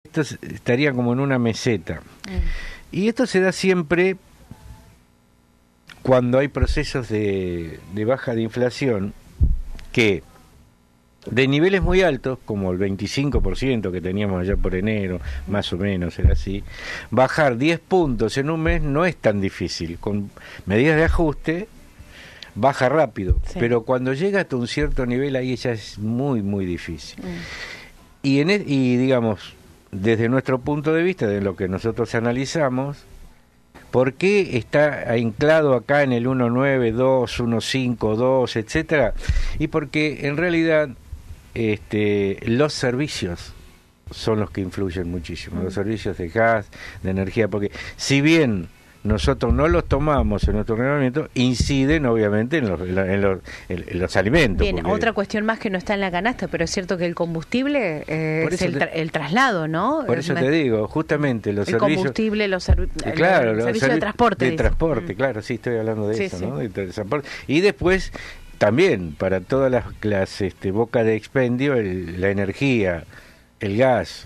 esto estaría como en una meseta. Y esto se da siempre cuando hay procesos de baja de inflación que de niveles muy altos, como el 25% que teníamos allá por enero, más o menos era así, bajar 10 puntos en un mes no es tan difícil. Con medidas de ajuste baja rápido, pero cuando llega hasta un cierto nivel ahí ya es muy, muy difícil. Y digamos, desde nuestro punto de vista, de lo que nosotros analizamos, ¿por qué está anclado acá en el 1.9, 2, 1.5, 2, etcétera? Y porque en realidad los servicios son los que influyen muchísimo, los servicios de gas, de energía, porque si bien nosotros no los tomamos en nuestro reglamento, inciden obviamente en los alimentos. Bien, otra cuestión más que no está en la canasta, pero es cierto que el combustible es el traslado, ¿no? Por eso te digo, justamente los servicios... El combustible, los servicios de transporte. De transporte, claro, sí, estoy hablando de eso, ¿no? De transporte. Y después, también, para todas las bocas de expendio, la energía, el gas,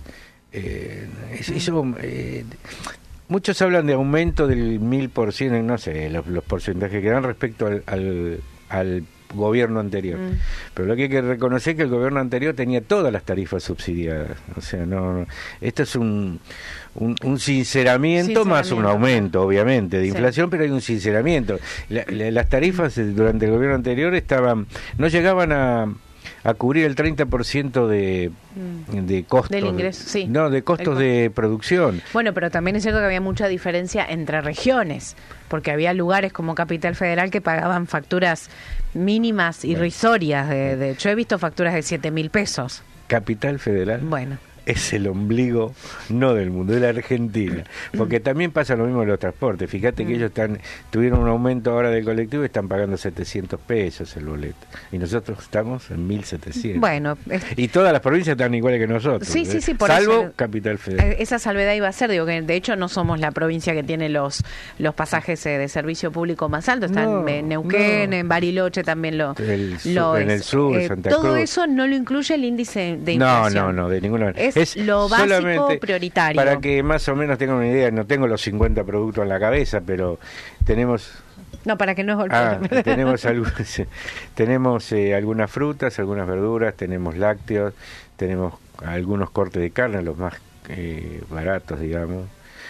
muchos hablan de aumento del 1000%, no sé, los porcentajes que dan respecto al gobierno anterior. Pero lo que hay que reconocer es que el gobierno anterior tenía todas las tarifas subsidiadas. O sea, esto es un sinceramiento más un aumento, obviamente, de inflación, pero hay un sinceramiento. Las tarifas durante el gobierno anterior no llegaban a cubrir el 30% de costos. Del ingreso, sí. No, de costos de producción. Bueno, pero también es cierto que había mucha diferencia entre regiones, porque había lugares como Capital Federal que pagaban facturas mínimas, irrisorias. Yo he visto facturas de 7.000 pesos. Capital Federal. Bueno. Es el ombligo, no del mundo, de la Argentina. Porque también pasa lo mismo en los transportes. Fíjate que ellos tuvieron un aumento ahora del colectivo y están pagando 700 pesos el boleto. Y nosotros estamos en 1.700. Bueno. Y todas las provincias están iguales que nosotros. Sí, por salvo eso, Capital Federal. Esa salvedad iba a ser, digo que de hecho no somos la provincia que tiene los pasajes de servicio público más altos. Están en Neuquén, en Bariloche también en el sur, Santa Cruz. Todo eso no lo incluye el índice de inflación. No, de ninguna manera. Es lo básico prioritario. Para que más o menos tengan una idea, no tengo los 50 productos en la cabeza, pero tenemos... No, para que no golpeen. tenemos algunas frutas, algunas verduras, tenemos lácteos, tenemos algunos cortes de carne, los más baratos, digamos,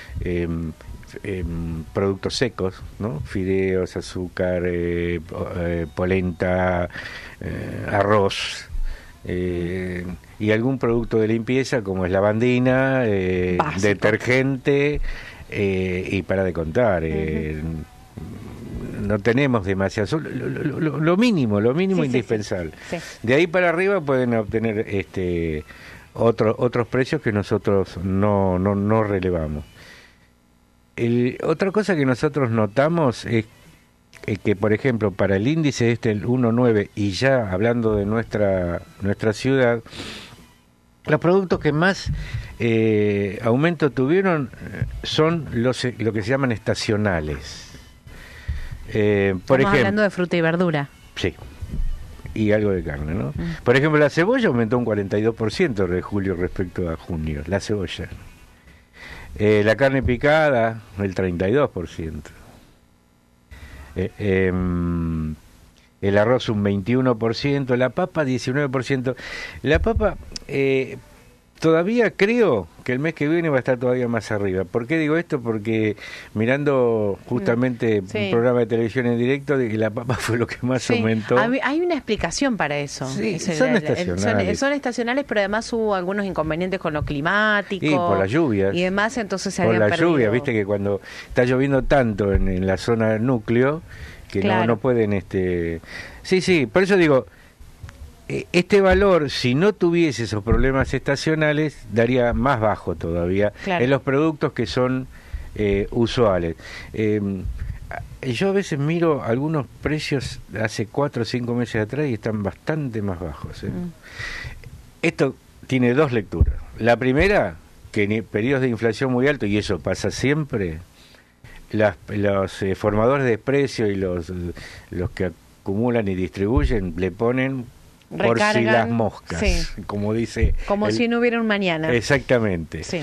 productos secos, ¿no? Fideos, azúcar, polenta, arroz... y algún producto de limpieza como es lavandina, detergente, y para de contar, no tenemos demasiado, lo mínimo indispensable. Sí. De ahí para arriba pueden obtener otros precios que nosotros no relevamos. Otra cosa que nosotros notamos es que, por ejemplo, para el índice el 1.9, y ya hablando de nuestra ciudad, los productos que más aumento tuvieron son lo que se llaman estacionales. Por ejemplo, hablando de fruta y verdura. Sí, y algo de carne, ¿no? Por ejemplo, la cebolla aumentó un 42% de julio respecto a junio, la cebolla. La carne picada, el 32%. El arroz un 21%, la papa 19%. La papa todavía creo que el mes que viene va a estar todavía más arriba. ¿Por qué digo esto? Porque mirando justamente un programa de televisión en directo, la papa fue lo que más aumentó. Hay una explicación para eso. Sí, son estacionales. Son estacionales, pero además hubo algunos inconvenientes con lo climático. Y por las lluvias. Y demás, entonces se habían perdido. Por la lluvia, viste que cuando está lloviendo tanto en la zona del núcleo, que no pueden... Sí, por eso digo... Este valor, si no tuviese esos problemas estacionales, daría más bajo todavía en los productos que son usuales. Yo a veces miro algunos precios de hace 4 o 5 meses atrás y están bastante más bajos. Esto tiene dos lecturas. La primera, que en periodos de inflación muy alto, y eso pasa siempre, los formadores de precios y los que acumulan y distribuyen le ponen... Recargan, por si las moscas, como dice... Como si no hubiera un mañana. Exactamente. Sí.